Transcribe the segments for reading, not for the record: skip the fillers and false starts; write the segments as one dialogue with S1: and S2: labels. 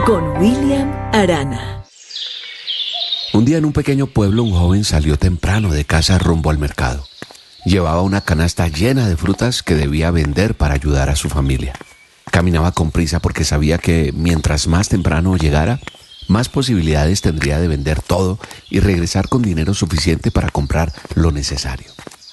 S1: con William Arana.
S2: Un día en un pequeño pueblo, un joven salió temprano de casa rumbo al mercado. Llevaba una canasta llena de frutas que debía vender para ayudar a su familia. Caminaba con prisa porque sabía que mientras más temprano llegara, más posibilidades tendría de vender todo y regresar con dinero suficiente para comprar lo necesario.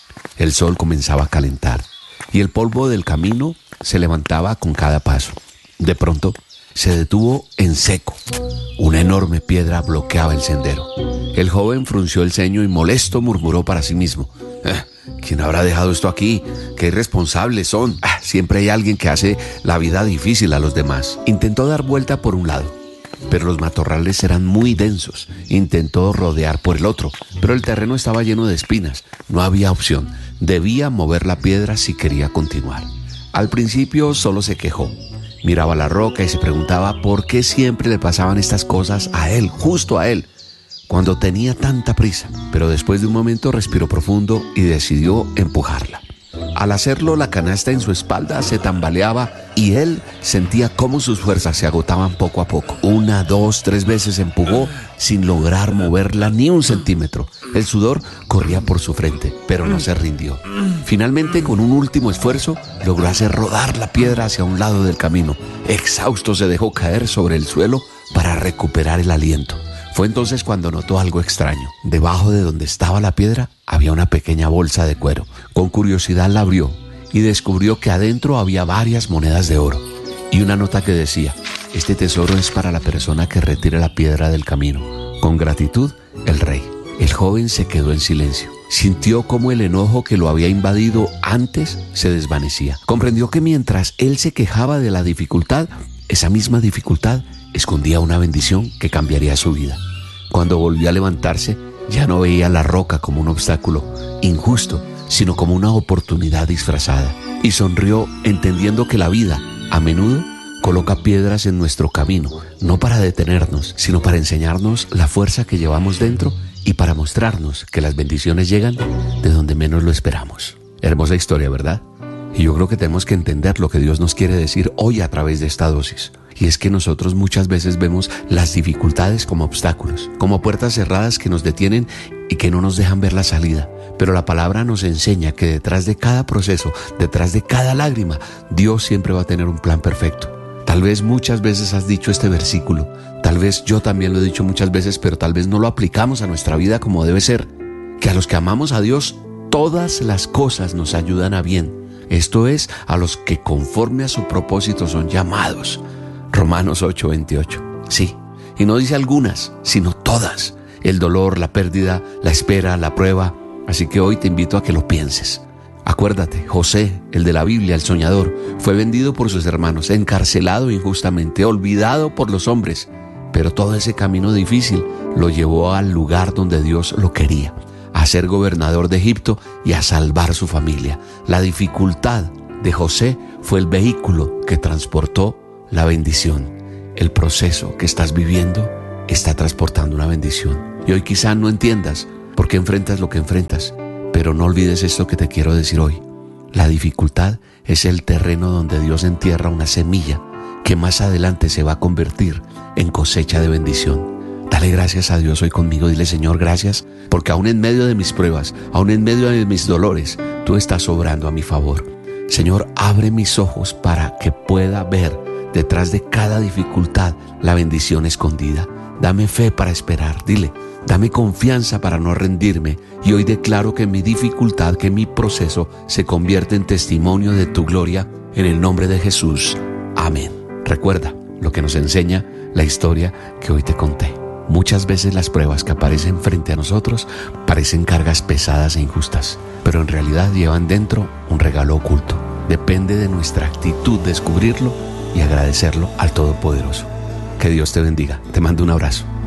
S2: El sol comenzaba a calentar y el polvo del camino se levantaba con cada paso. De pronto, se detuvo en seco. Una enorme piedra bloqueaba el sendero. El joven frunció el ceño y molesto murmuró para sí mismo: ¿quién habrá dejado esto aquí? ¡Qué irresponsables son! Siempre hay alguien que hace la vida difícil a los demás. Intentó dar vuelta por un lado, pero los matorrales eran muy densos. Intentó rodear por el otro, pero el terreno estaba lleno de espinas. No había opción. Debía mover la piedra si quería continuar. Al principio solo se quejó. Miraba la roca y se preguntaba por qué siempre le pasaban estas cosas a él, justo a él, cuando tenía tanta prisa. Pero después de un momento respiró profundo y decidió empujarla. Al hacerlo, la canasta en su espalda se tambaleaba y él sentía cómo sus fuerzas se agotaban poco a poco. 1, 2, 3 veces empujó sin lograr moverla ni un centímetro. El sudor corría por su frente, pero no se rindió. Finalmente, con un último esfuerzo, logró hacer rodar la piedra hacia un lado del camino. Exhausto, se dejó caer sobre el suelo para recuperar el aliento. Fue entonces cuando notó algo extraño. Debajo de donde estaba la piedra había una pequeña bolsa de cuero. Con curiosidad la abrió y descubrió que adentro había varias monedas de oro y una nota que decía: este tesoro es para la persona que retire la piedra del camino. Con gratitud, el rey. El joven se quedó en silencio. Sintió cómo el enojo que lo había invadido antes se desvanecía. Comprendió que mientras él se quejaba de la dificultad, esa misma dificultad escondía una bendición que cambiaría su vida. Cuando volvió a levantarse, ya no veía la roca como un obstáculo injusto, sino como una oportunidad disfrazada. Y sonrió, entendiendo que la vida, a menudo, coloca piedras en nuestro camino, no para detenernos, sino para enseñarnos la fuerza que llevamos dentro y para mostrarnos que las bendiciones llegan de donde menos lo esperamos. Hermosa historia, ¿verdad? Y yo creo que tenemos que entender lo que Dios nos quiere decir hoy a través de esta dosis. Y es que nosotros muchas veces vemos las dificultades como obstáculos, como puertas cerradas que nos detienen y que no nos dejan ver la salida. Pero la palabra nos enseña que detrás de cada proceso, detrás de cada lágrima, Dios siempre va a tener un plan perfecto. Tal vez muchas veces has dicho este versículo, tal vez yo también lo he dicho muchas veces, pero tal vez no lo aplicamos a nuestra vida como debe ser. Que a los que amamos a Dios, todas las cosas nos ayudan a bien. Esto es, a los que conforme a su propósito son llamados. Romanos 8:28. Sí, y no dice algunas, sino todas. El dolor, la pérdida, la espera, la prueba. Así que hoy te invito a que lo pienses. Acuérdate, José, el de la Biblia, el soñador, fue vendido por sus hermanos, encarcelado injustamente, olvidado por los hombres. Pero todo ese camino difícil lo llevó al lugar donde Dios lo quería, a ser gobernador de Egipto y a salvar su familia. La dificultad de José fue el vehículo que transportó la bendición. El proceso que estás viviendo está transportando una bendición. Y hoy quizá no entiendas por qué enfrentas lo que enfrentas, pero no olvides esto que te quiero decir hoy. La dificultad es el terreno donde Dios entierra una semilla que más adelante se va a convertir en cosecha de bendición. Dale gracias a Dios hoy conmigo. Dile: Señor, gracias, porque aún en medio de mis pruebas, aún en medio de mis dolores, tú estás obrando a mi favor. Señor, abre mis ojos para que pueda ver detrás de cada dificultad la bendición escondida. Dame fe para esperar. Dile: dame confianza para no rendirme. Y hoy declaro que mi dificultad, que mi proceso se convierte en testimonio de tu gloria, en el nombre de Jesús. Amén. Recuerda lo que nos enseña la historia que hoy te conté. Muchas veces las pruebas que aparecen frente a nosotros parecen cargas pesadas e injustas, pero en realidad llevan dentro un regalo oculto. Depende de nuestra actitud descubrirlo y agradecerlo al Todopoderoso. Que Dios te bendiga. Te mando un abrazo.